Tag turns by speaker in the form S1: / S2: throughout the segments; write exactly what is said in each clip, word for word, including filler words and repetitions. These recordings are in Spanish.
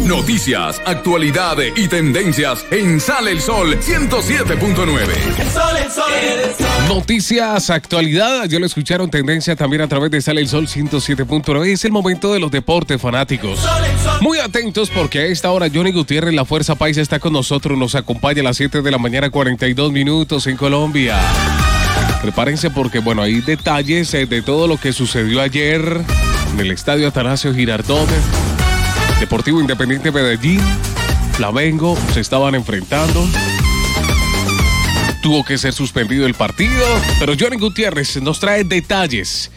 S1: Noticias, actualidad y tendencias en Sale el Sol ciento siete punto nueve.
S2: El sol, el sol, el sol.
S3: Noticias, actualidad, ya lo escucharon, tendencia también a través de Sale el Sol ciento siete punto nueve. Es el momento de los deportes, fanáticos.
S2: Sol, el sol.
S3: Muy atentos porque a esta hora Johnny Gutiérrez, la Fuerza Paisa, está con nosotros. Nos acompaña a las siete de la mañana, cuarenta y dos minutos en Colombia. Prepárense porque, bueno, hay detalles eh, de todo lo que sucedió ayer en el estadio Atanasio Girardot. Deportivo Independiente Medellín, Flamengo se estaban enfrentando. Tuvo que ser suspendido el partido, pero Johnny Gutiérrez nos trae detalles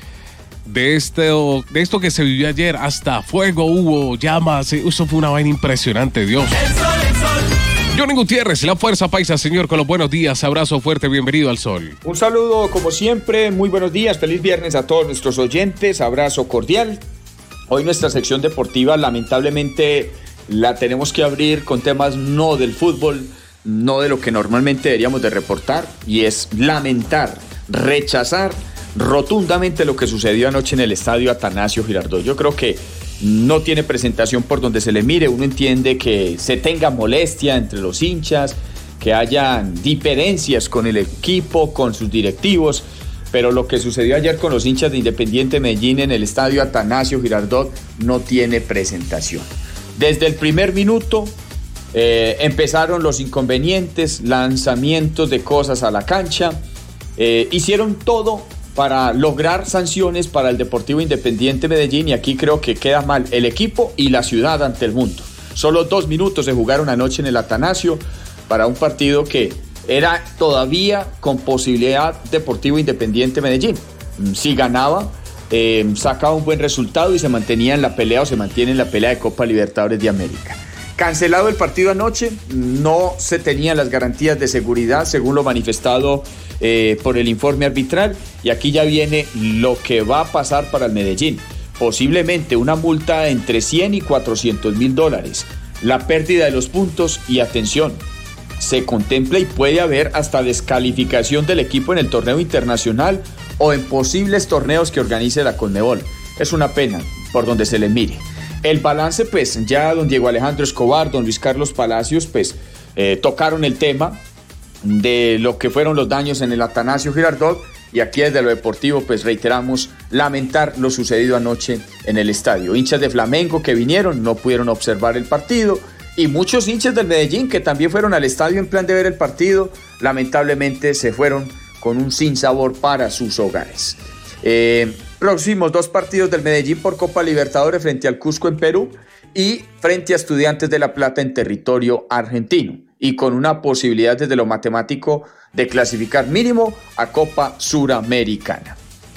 S3: de esto, de esto que se vivió ayer. Hasta fuego hubo, llamas, eso fue una vaina impresionante, Dios.
S2: El sol, el sol.
S3: Johnny Gutiérrez, la Fuerza Paisa, señor, con los buenos días, abrazo fuerte, bienvenido al Sol.
S4: Un saludo como siempre, muy buenos días, feliz viernes a todos nuestros oyentes, abrazo cordial. Hoy nuestra sección deportiva lamentablemente la tenemos que abrir con temas no del fútbol, no de lo que normalmente deberíamos de reportar, y es lamentar, rechazar rotundamente lo que sucedió anoche en el estadio Atanasio Girardot. Yo creo que no tiene presentación por donde se le mire. Uno entiende que se tenga molestia entre los hinchas, que haya diferencias con el equipo, con sus directivos, pero lo que sucedió ayer con los hinchas de Independiente Medellín en el estadio Atanasio Girardot no tiene presentación. Desde el primer minuto eh, empezaron los inconvenientes, lanzamientos de cosas a la cancha, eh, hicieron todo para lograr sanciones para el Deportivo Independiente Medellín, y aquí creo que queda mal el equipo y la ciudad ante el mundo. Solo dos minutos se jugaron anoche en el Atanasio para un partido que era todavía con posibilidad Deportivo Independiente Medellín. Si ganaba, eh, sacaba un buen resultado y se mantenía en la pelea o se mantiene en la pelea de Copa Libertadores de América. Cancelado el partido anoche, no se tenían las garantías de seguridad según lo manifestado eh, por el informe arbitral, y aquí ya viene lo que va a pasar para el Medellín. Posiblemente una multa entre cien y cuatrocientos mil dólares, la pérdida de los puntos y, atención, se contempla y puede haber hasta descalificación del equipo en el torneo internacional o en posibles torneos que organice la Conmebol. Es una pena por donde se le mire. El balance, pues, ya don Diego Alejandro Escobar, don Luis Carlos Palacios, pues, eh, tocaron el tema de lo que fueron los daños en el Atanasio Girardot, y aquí desde lo deportivo, pues, reiteramos lamentar lo sucedido anoche en el estadio. Hinchas de Flamengo que vinieron no pudieron observar el partido, y muchos hinchas del Medellín que también fueron al estadio en plan de ver el partido, lamentablemente se fueron con un sinsabor para sus hogares. Eh, próximos dos partidos del Medellín por Copa Libertadores frente al Cusco en Perú y frente a Estudiantes de La Plata en territorio argentino, y con una posibilidad desde lo matemático de clasificar mínimo a Copa Suramericana.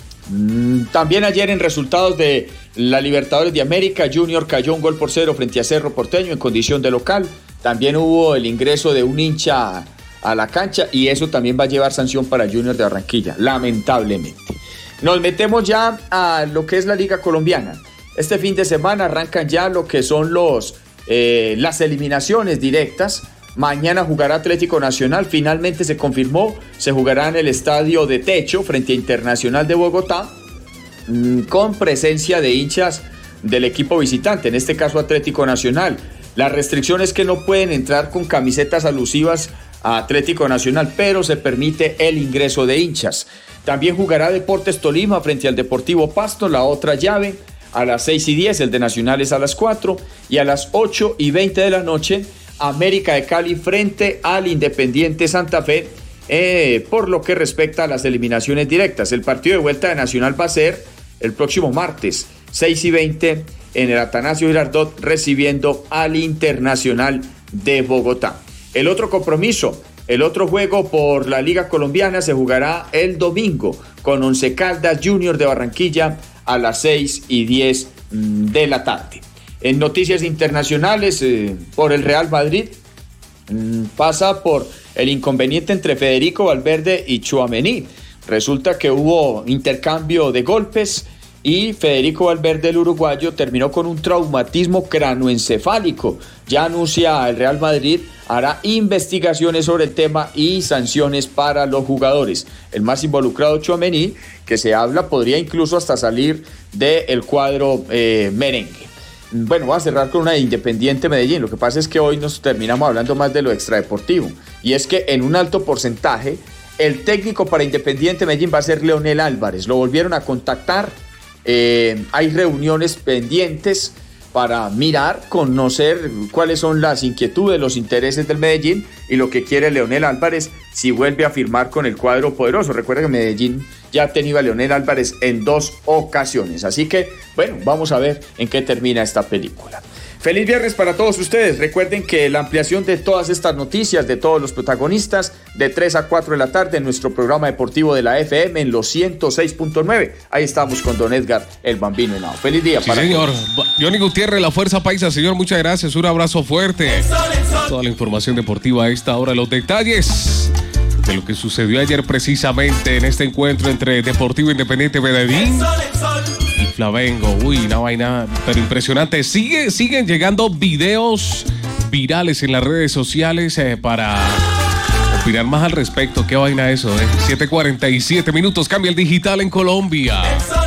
S4: También ayer en resultados de la Libertadores de América, Junior cayó un gol por cero frente a Cerro Porteño en condición de local. También hubo el ingreso de un hincha a la cancha, y eso también va a llevar sanción para Junior de Barranquilla, lamentablemente. Nos metemos ya a lo que es la Liga Colombiana. Este fin de semana arrancan ya lo que son los eh, las eliminaciones directas. Mañana jugará Atlético Nacional, finalmente se confirmó, se jugará en el estadio de techo frente a Internacional de Bogotá, mmm, con presencia de hinchas del equipo visitante, en este caso Atlético Nacional. La restricción es que no pueden entrar con camisetas alusivas a Atlético Nacional, pero se permite el ingreso de hinchas. También jugará Deportes Tolima frente al Deportivo Pasto, la otra llave, a las seis y diez, el de Nacional es a las cuatro, y a las ocho y veinte de la noche, América de Cali frente al Independiente Santa Fe, eh, por lo que respecta a las eliminaciones directas. El partido de vuelta de Nacional va a ser el próximo martes, seis y veinte, en el Atanasio Girardot, recibiendo al Internacional de Bogotá. El otro compromiso, el otro juego por la Liga Colombiana se jugará el domingo con Once Caldas Junior de Barranquilla a las seis y diez de la tarde. En noticias internacionales, eh, por el Real Madrid, mmm, pasa por el inconveniente entre Federico Valverde y Tchouaméni. Resulta que hubo intercambio de golpes y Federico Valverde, el uruguayo, terminó con un traumatismo cranoencefálico. Ya anuncia el Real Madrid, hará investigaciones sobre el tema y sanciones para los jugadores. El más involucrado, Tchouaméni, que se habla, podría incluso hasta salir del cuadro eh, merengue. Bueno, voy a cerrar con una de Independiente Medellín. Lo que pasa es que hoy nos terminamos hablando más de lo extradeportivo. Y es que en un alto porcentaje, el técnico para Independiente Medellín va a ser Leonel Álvarez. Lo volvieron a contactar. Eh, hay reuniones pendientes para mirar, conocer cuáles son las inquietudes, los intereses del Medellín y lo que quiere Leonel Álvarez si vuelve a firmar con el cuadro poderoso. Recuerda que Medellín ya ha tenido a Leonel Álvarez en dos ocasiones. Así que, bueno, vamos a ver en qué termina esta película. Feliz viernes para todos ustedes. Recuerden que la ampliación de todas estas noticias, de todos los protagonistas, de tres a cuatro de la tarde en nuestro programa deportivo de la F M en los ciento seis punto nueve. Ahí estamos con don Edgar, el Bambino Henao. Feliz día
S3: sí,
S4: para
S3: señor.
S4: todos.
S3: Johnny Gutiérrez, la Fuerza Paisa. Señor, muchas gracias. Un abrazo fuerte.
S2: El sol, el sol.
S3: Toda la información deportiva a esta hora. Los detalles de lo que sucedió ayer precisamente en este encuentro entre Deportivo Independiente Medellín
S2: El sol, el sol.
S3: y Flamengo. Uy, una vaina pero impresionante. Sigue, siguen llegando videos virales en las redes sociales eh, para opinar más al respecto. ¿Qué vaina eso? Eh? siete cuarenta y siete minutos. Cambia el digital en Colombia.
S2: El sol.